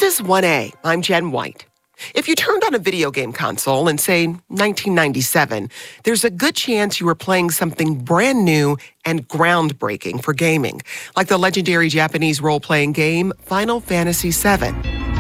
This is 1A. I'm Jen White. If you turned on a video game console in, say, 1997, there's a good chance you were playing something brand new and groundbreaking for gaming, like the legendary Japanese role-playing game Final Fantasy VII.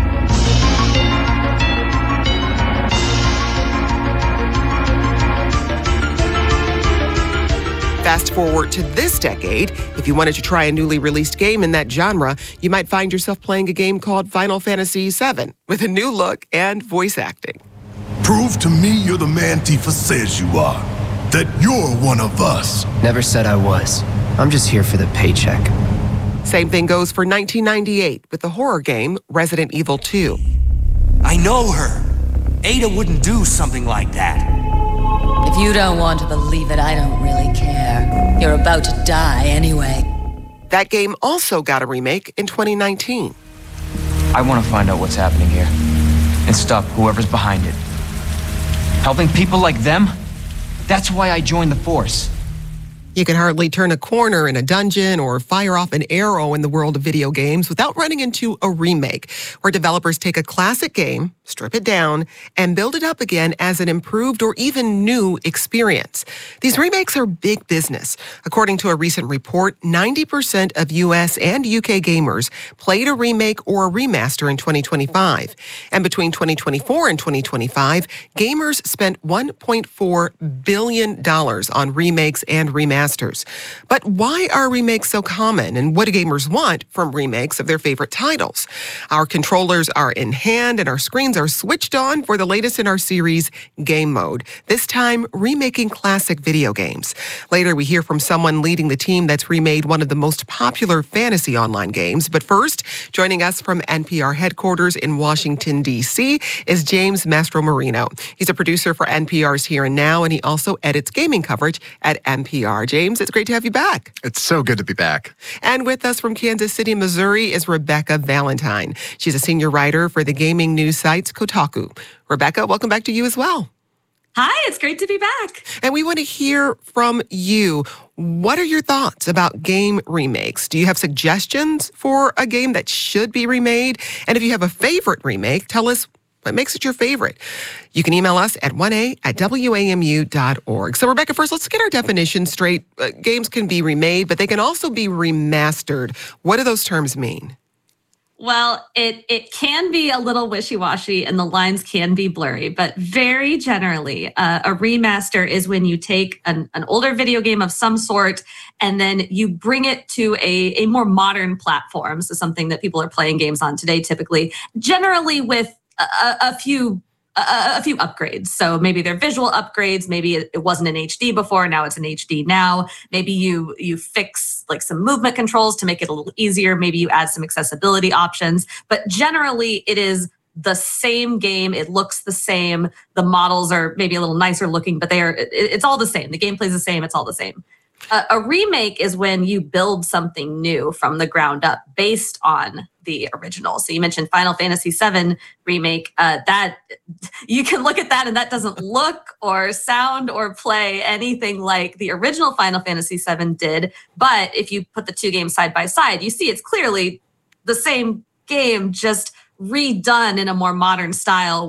Fast forward to this decade, if you wanted to try a newly released game in that genre, you might find yourself playing a game called Final Fantasy VII with a new look and voice acting. Prove to me you're the man Tifa says you are, that you're one of us. Never said I was. I'm just here for the paycheck. Same thing goes for 1998 with the horror game Resident Evil 2. I know her. Ada wouldn't do something like that. If you don't want to believe it, I don't really care. You're about to die anyway. That game also got a remake in 2019. I want to find out what's happening here and stop whoever's behind it. Helping people like them? That's why I joined the Force. You can hardly turn a corner in a dungeon or fire off an arrow in the world of video games without running into a remake, where developers take a classic game, strip it down, and build it up again as an improved or even new experience. These remakes are big business. According to a recent report, 90% of US and UK gamers played a remake or a remaster in 2025. And between 2024 and 2025, gamers spent $1.4 billion on remakes and remasters. But why are remakes so common, and what do gamers want from remakes of their favorite titles? Our controllers are in hand and our screens are switched on for the latest in our series, Game Mode, this time remaking classic video games. Later, we hear from someone leading the team that's remade one of the most popular fantasy online games. But first, joining us from NPR headquarters in Washington, D.C. is James Mastromarino. He's a producer for NPR's Here and Now, and he also edits gaming coverage at NPR. James, it's great to have you back. It's so good to be back. And with us from Kansas City, Missouri is Rebecca Valentine. She's a senior writer for the gaming news sites Kotaku. Rebecca, welcome back to you as well. Hi, it's great to be back. And we want to hear from you. What are your thoughts about game remakes? Do you have suggestions for a game that should be remade? And if you have a favorite remake, tell us what makes it your favorite. You can email us at 1a@wamu.org. So, Rebecca, first, let's get our definition straight. Games can be remade, but they can also be remastered. What do those terms mean? Well, it can be a little wishy-washy and the lines can be blurry, but very generally, a remaster is when you take an older video game of some sort and then you bring it to a more modern platform. So something that people are playing games on today, typically, generally with a few upgrades. So maybe they're visual upgrades. Maybe it wasn't in HD before. Now it's in HD now. Maybe you fix like some movement controls to make it a little easier. Maybe you add some accessibility options. But generally, it is the same game. It looks the same. The models are maybe a little nicer looking, but it's all the same. The gameplay is the same. It's all the same. A remake is when you build something new from the ground up based on the original. So you mentioned Final Fantasy VII remake. That you can look at that and that doesn't look or sound or play anything like the original Final Fantasy VII did. But if you put the two games side by side, you see it's clearly the same game, just redone in a more modern style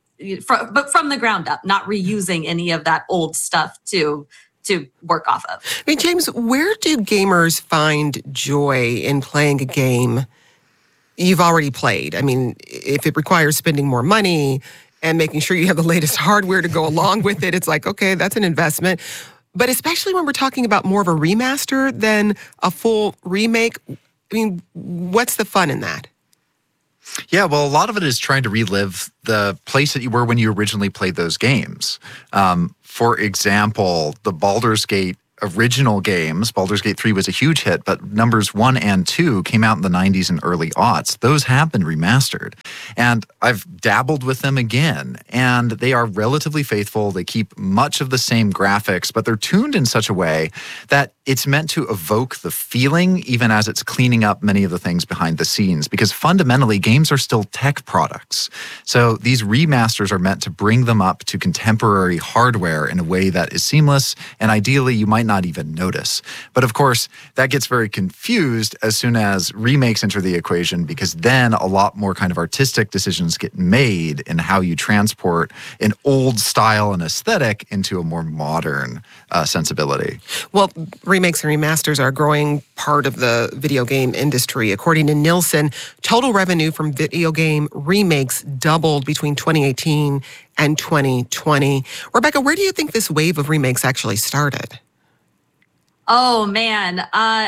but from the ground up, not reusing any of that old stuff to work off of. I mean, James, where do gamers find joy in playing a game you've already played? I mean, if it requires spending more money and making sure you have the latest hardware to go along with it, it's like, okay, that's an investment. But especially when we're talking about more of a remaster than a full remake, I mean, what's the fun in that? Yeah, well, a lot of it is trying to relive the place that you were when you originally played those games. For example, the Baldur's Gate original games, Baldur's Gate 3 was a huge hit, but numbers 1 and 2 came out in the 90s and early aughts. Those have been remastered. And I've dabbled with them again, and they are relatively faithful. They keep much of the same graphics, but they're tuned in such a way that it's meant to evoke the feeling even as it's cleaning up many of the things behind the scenes, because fundamentally games are still tech products. So these remasters are meant to bring them up to contemporary hardware in a way that is seamless, and ideally you might not even notice. But of course, that gets very confused as soon as remakes enter the equation, because then a lot more kind of artistic decisions get made in how you transport an old style and aesthetic into a more modern sensibility. Well, remakes and remasters are a growing part of the video game industry. According to Nielsen, total revenue from video game remakes doubled between 2018 and 2020. Rebecca, where do you think this wave of remakes actually started? Oh, man.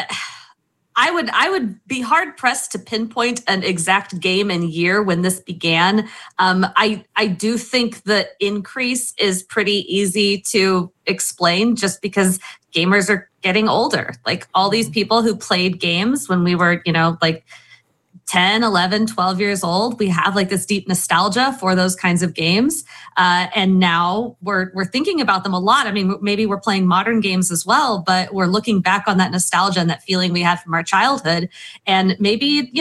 I would be hard pressed to pinpoint an exact game and year when this began. I do think the increase is pretty easy to explain just because gamers are getting older. Like all these people who played games when we were, like 10, 11, 12 years old, we have like this deep nostalgia for those kinds of games. And now we're thinking about them a lot. I mean, maybe we're playing modern games as well, but we're looking back on that nostalgia and that feeling we had from our childhood. And maybe,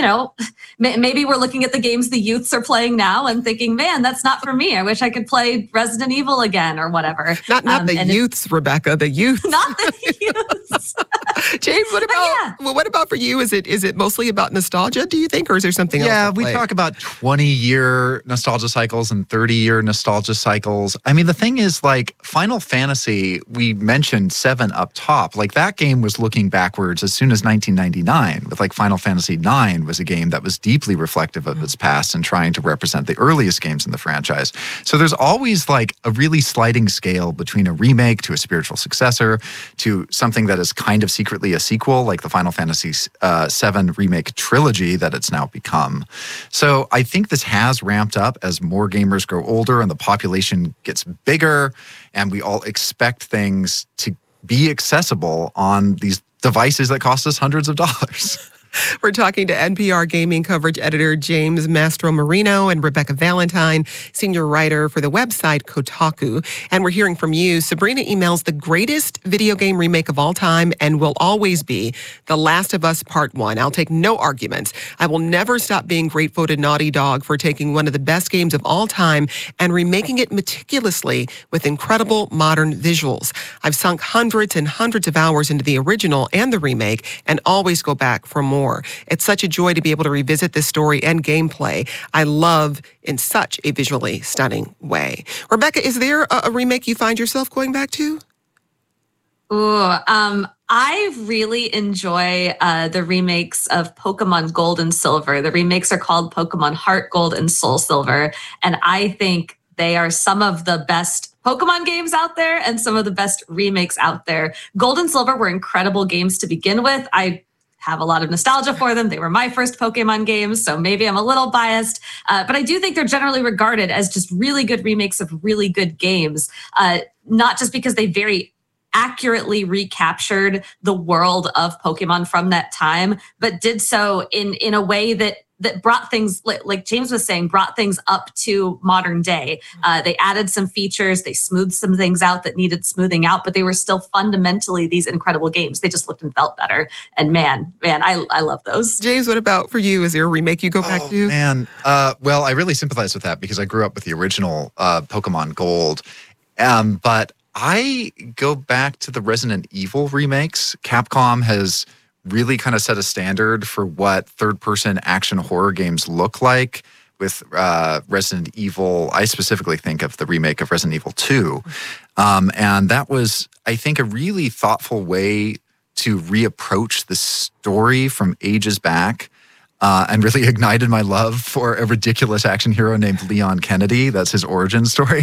maybe we're looking at the games the youths are playing now and thinking, man, that's not for me. I wish I could play Resident Evil again or whatever. Not the youths, Rebecca, the youth. Not the youths. James, what about for you? Is it mostly about nostalgia, do you think, or is there something else? Yeah, we talk about 20-year nostalgia cycles and 30-year nostalgia cycles. I mean, the thing is, like, Final Fantasy, we mentioned 7 up top. Like, that game was looking backwards as soon as 1999, with, like, Final Fantasy 9 was a game that was deeply reflective of its past and trying to represent the earliest games in the franchise. So there's always, like, a really sliding scale between a remake to a spiritual successor to something that is kind of secretly a sequel, like the Final Fantasy 7 remake trilogy that it's now become. So I think this has ramped up as more gamers grow older and the population gets bigger, and we all expect things to be accessible on these devices that cost us hundreds of dollars. We're talking to NPR gaming coverage editor James Mastromarino and Rebecca Valentine, senior writer for the website Kotaku. And we're hearing from you. Sabrina emails, the greatest video game remake of all time and will always be The Last of Us Part 1. I'll take no arguments. I will never stop being grateful to Naughty Dog for taking one of the best games of all time and remaking it meticulously with incredible modern visuals. I've sunk hundreds and hundreds of hours into the original and the remake and always go back for more. It's such a joy to be able to revisit this story and gameplay I love in such a visually stunning way. Rebecca, is there a remake you find yourself going back to? I really enjoy the remakes of Pokemon Gold and Silver. The remakes are called Pokemon Heart Gold and Soul Silver, and I think they are some of the best Pokemon games out there and some of the best remakes out there. Gold and Silver were incredible games to begin with. I have a lot of nostalgia for them. They were my first Pokemon games, so maybe I'm a little biased. But I do think they're generally regarded as just really good remakes of really good games, not just because they very accurately recaptured the world of Pokemon from that time, but did so in a way that brought things, like James was saying, brought things up to modern day. They added some features, they smoothed some things out that needed smoothing out, but they were still fundamentally these incredible games. They just looked and felt better. And man, I love those. James, what about for you? Is there a remake you go back to? Man, well, I really sympathize with that because I grew up with the original Pokemon Gold. But I go back to the Resident Evil remakes. Capcom has really kind of set a standard for what third-person action horror games look like with Resident Evil. I specifically think of the remake of Resident Evil 2. And that was, I think, a really thoughtful way to reapproach the story from ages back and really ignited my love for a ridiculous action hero named Leon Kennedy. That's his origin story.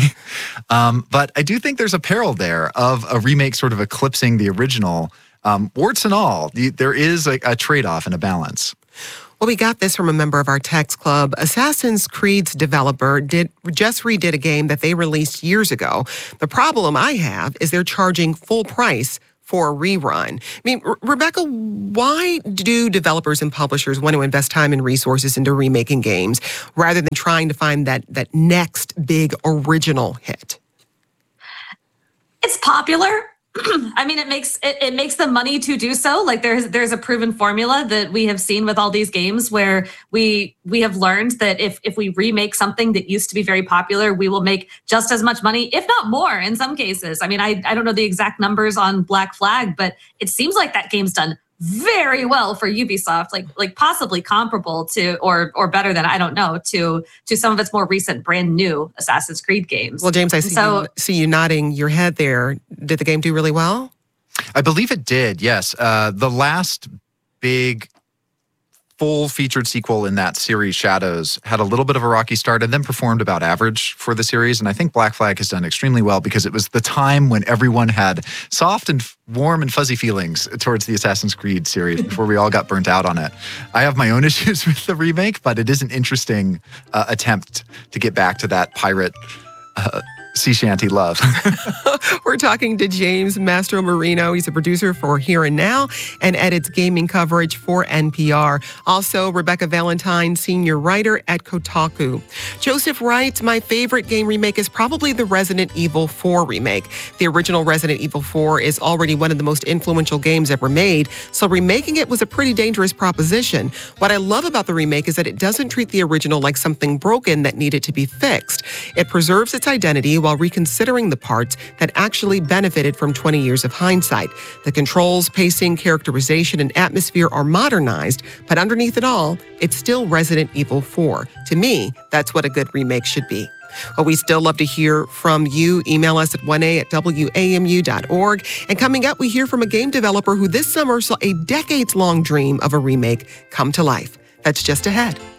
But I do think there's a peril there of a remake sort of eclipsing the original. Warts and all, there is a trade-off and a balance. Well, we got this from a member of our text club. Assassin's Creed's developer just redid a game that they released years ago. The problem I have is they're charging full price for a rerun. I mean, Rebecca, why do developers and publishers want to invest time and resources into remaking games rather than trying to find that next big original hit? It's popular. I mean, it makes the money to do so. Like there's a proven formula that we have seen with all these games where we have learned that if we remake something that used to be very popular, we will make just as much money, if not more in some cases. I mean, I don't know the exact numbers on Black Flag, but it seems like that game's done very well for Ubisoft, like possibly comparable to or better than, I don't know, to some of its more recent brand new Assassin's Creed games. Well, James, I see you nodding your head there. Did the game do really well? I believe it did, yes. The last big full-featured sequel in that series, Shadows, had a little bit of a rocky start and then performed about average for the series. And I think Black Flag has done extremely well because it was the time when everyone had soft and warm and fuzzy feelings towards the Assassin's Creed series before we all got burnt out on it. I have my own issues with the remake, but it is an interesting attempt to get back to that pirate sea shanty love. We're talking to James Mastromarino. He's a producer for Here and Now and edits gaming coverage for NPR. Also, Rebecca Valentine, senior writer at Kotaku. Joseph writes, my favorite game remake is probably the Resident Evil 4 remake. The original Resident Evil 4 is already one of the most influential games ever made, so remaking it was a pretty dangerous proposition. What I love about the remake is that it doesn't treat the original like something broken that needed to be fixed. It preserves its identity while reconsidering the parts that actually benefited from 20 years of hindsight. The controls, pacing, characterization, and atmosphere are modernized, but underneath it all, it's still Resident Evil 4. To me, that's what a good remake should be. Well, we still love to hear from you. Email us at 1a@wamu.org. And coming up, we hear from a game developer who this summer saw a decades-long dream of a remake come to life. That's just ahead.